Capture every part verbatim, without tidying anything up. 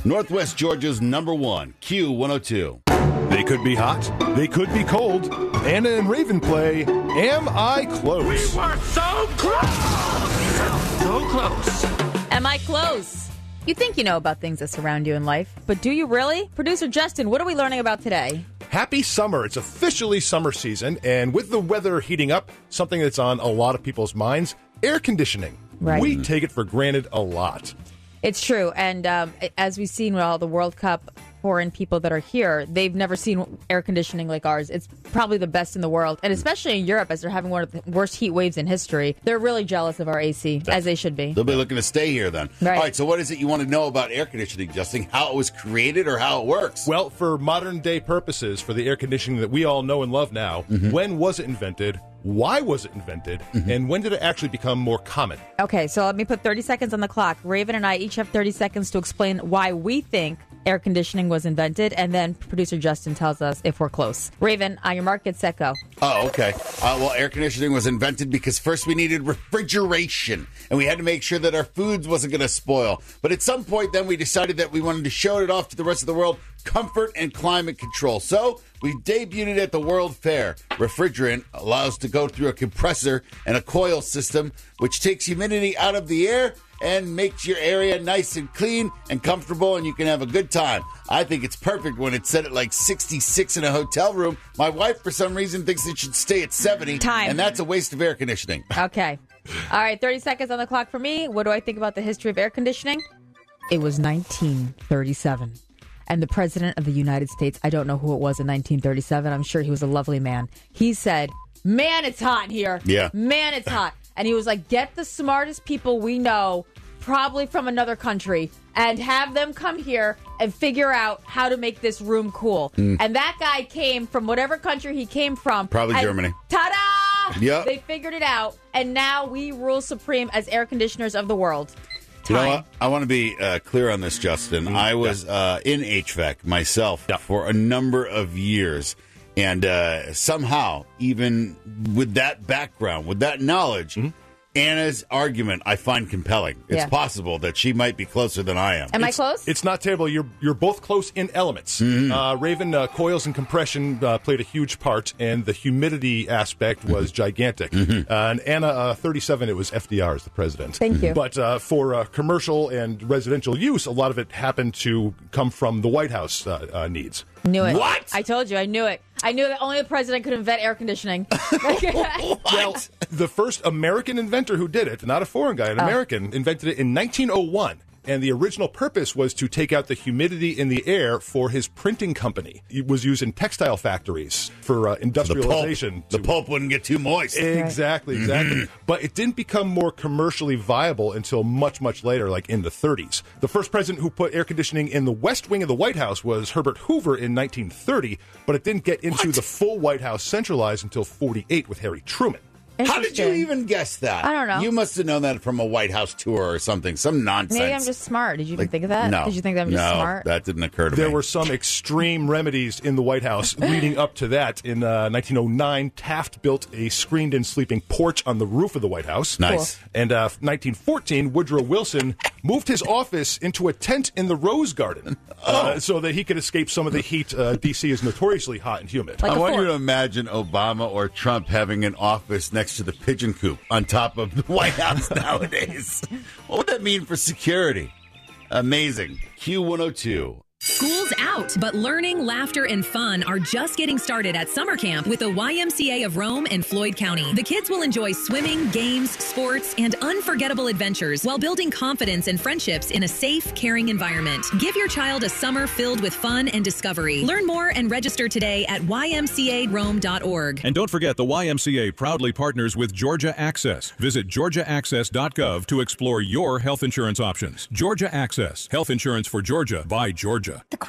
Northwest Georgia's number one, Q one oh two. They could be hot. They could be cold. Anna and Raven play Am I Close? We were so close! So close. Am I close? You think you know about things that surround you in life, but do you really? Producer Justin, what are we learning about today? Happy summer. It's officially summer season, and with the weather heating up, something that's on a lot of people's minds, air conditioning. Right. We take it for granted a lot. It's true, and um, as we've seen with all the World Cup foreign people that are here, they've never seen air conditioning like ours. It's probably the best in the world, and especially in Europe, as they're having one of the worst heat waves in history. They're really jealous of our A C, as they should be. They'll be looking to stay here then. Right. All right, so what is it you want to know about air conditioning, Justin? How it was created or how it works? Well, for modern day purposes, for the air conditioning that we all know and love now, Mm-hmm. when was it invented? Why was it invented? Mm-hmm. And when did it actually become more common? Okay, so let me put thirty seconds on the clock. Raven and I each have thirty seconds to explain why we think air conditioning was invented, and then producer Justin tells us if we're close. Raven, on your mark, get set, go. Oh, okay. Uh, well, air conditioning was invented because first we needed refrigeration, and we had to make sure that our foods wasn't going to spoil. But at some point, then we decided that we wanted to show it off to the rest of the world, comfort and climate control. So we debuted it at the World Fair. Refrigerant allows to go through a compressor and a coil system, which takes humidity out of the air and makes your area nice and clean and comfortable, and you can have a good time. I think it's perfect when it's set at like sixty-six in a hotel room. My wife, for some reason, thinks it should stay at seventy. Time. And that's a waste of air conditioning. Okay. All right, thirty seconds on the clock for me. What do I think about the history of air conditioning? It was nineteen thirty-seven. And the President of the United States, I don't know who it was in nineteen thirty-seven. I'm sure he was a lovely man. He said, man, it's hot in here. Yeah. Man, it's hot. And he was like, get the smartest people we know, probably from another country, and have them come here and figure out how to make this room cool. Mm. And that guy came from whatever country he came from. Probably and Germany. Ta-da! Yep. They figured it out, and now we rule supreme as air conditioners of the world. You know what? I want to be uh, clear on this, Justin. Mm, I was yeah. uh, in H V A C myself yeah. for a number of years. And uh, somehow, even with that background, with that knowledge, mm-hmm. Anna's argument I find compelling. It's yeah. possible that she might be closer than I am. Am it's, I close? It's not terrible. You're you're both close in elements. Mm-hmm. Uh, Raven, uh, coils and compression uh, played a huge part, and the humidity aspect was gigantic. Mm-hmm. Uh, and Anna, uh, thirty-seven, it was F D R as the president. Thank you. But uh, for uh, commercial and residential use, a lot of it happened to come from the White House uh, uh, needs. Knew it. What? I told you. I knew it. I knew that only the president could invent air conditioning. Well, the first American inventor who did it, not a foreign guy, an oh. American, invented it in nineteen oh one. And the original purpose was to take out the humidity in the air for his printing company. It was used in textile factories for uh, industrialization. The pulp, the pulp wouldn't get too moist. Exactly, exactly. Mm-hmm. But it didn't become more commercially viable until much, much later, like in the thirties. The first president who put air conditioning in the West Wing of the White House was Herbert Hoover in nineteen thirty, but it didn't get into What? the full White House centralized until forty-eight with Harry Truman. How did you even guess that? I don't know. You must have known that from a White House tour or something. Some nonsense. Maybe I'm just smart. Did you even Like, think of that? No. Did you think that I'm just no, smart? that didn't occur to There me. were some extreme remedies in the White House leading up to that. In uh, nineteen oh nine, Taft built a screened-in sleeping porch on the roof of the White House. Nice. Cool. And uh, nineteen fourteen, Woodrow Wilson moved his office into a tent in the Rose Garden uh, Oh. so that he could escape some of the heat. Uh, D C is notoriously hot and humid. Like I a want fort. you to imagine Obama or Trump having an office next to the pigeon coop on top of the White House nowadays. What would that mean for security? Amazing. Q one oh two. School's out, but learning, laughter, and fun are just getting started at summer camp with the Y M C A of Rome and Floyd County. The kids will enjoy swimming, games, sports, and unforgettable adventures while building confidence and friendships in a safe, caring environment. Give your child a summer filled with fun and discovery. Learn more and register today at y m c a rome dot org. And don't forget, the Y M C A proudly partners with Georgia Access. Visit georgia access dot gov to explore your health insurance options. Georgia Access, health insurance for Georgia by Georgia. The quiet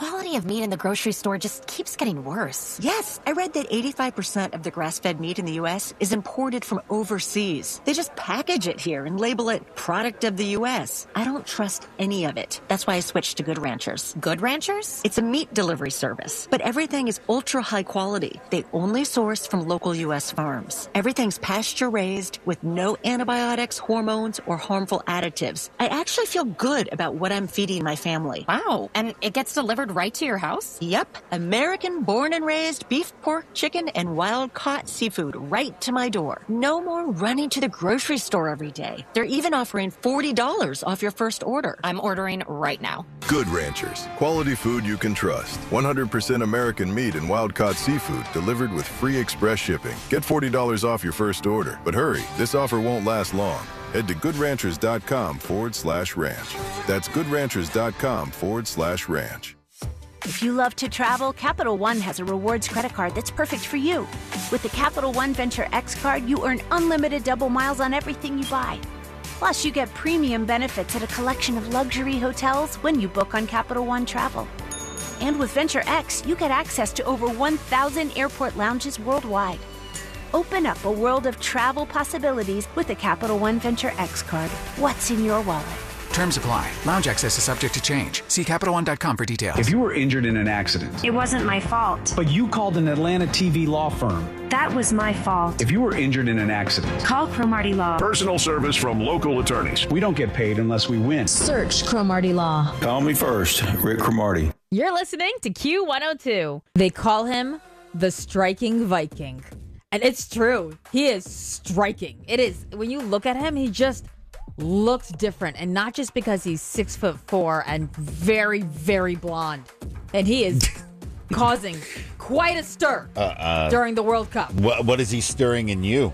quality of meat in the grocery store just keeps getting worse. Yes, I read that eighty-five percent of the grass-fed meat in the U S is imported from overseas. They just package it here and label it product of the U S. I don't trust any of it. That's why I switched to Good Ranchers. Good Ranchers? It's a meat delivery service, but everything is ultra high quality. They only source from local U S farms. Everything's pasture raised with no antibiotics, hormones, or harmful additives. I actually feel good about what I'm feeding my family. Wow. And it gets delivered right to your house? Yep. American born and raised beef, pork, chicken, and wild caught seafood right to my door. No more running to the grocery store every day. They're even offering forty dollars off your first order. I'm ordering right now. Good Ranchers. Quality food you can trust. one hundred percent American meat and wild-caught seafood delivered with free express shipping. Get forty dollars off your first order. But hurry, this offer won't last long. Head to goodranchers.com forward slash ranch. That's goodranchers.com forward slash ranch. If you love to travel, Capital One has a rewards credit card that's perfect for you. With the Capital One Venture X card, you earn unlimited double miles on everything you buy. Plus, you get premium benefits at a collection of luxury hotels when you book on Capital One Travel. And with Venture X, you get access to over one thousand airport lounges worldwide. Open up a world of travel possibilities with the Capital One Venture X card. What's in your wallet? Terms apply. Lounge access is subject to change. See Capital One dot com for details. If you were injured in an accident, It wasn't my fault. but you called an Atlanta T V law firm. That was my fault. If you were injured in an accident, Call Cromartie Law. Personal service from local attorneys. we don't get paid unless we win. Search Cromartie Law. Call me first, Rick Cromartie. You're listening to Q one oh two. They call him the striking Viking. And it's true. He is striking. It is. When you look at him, he just looks different. And not just because he's six foot four and very, very blonde. And he is causing quite a stir Uh, uh, during the World Cup. What, what is he stirring in you?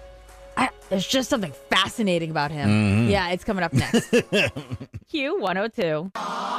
I, there's just something fascinating about him. Mhm. Yeah, it's coming up next. Q one oh two.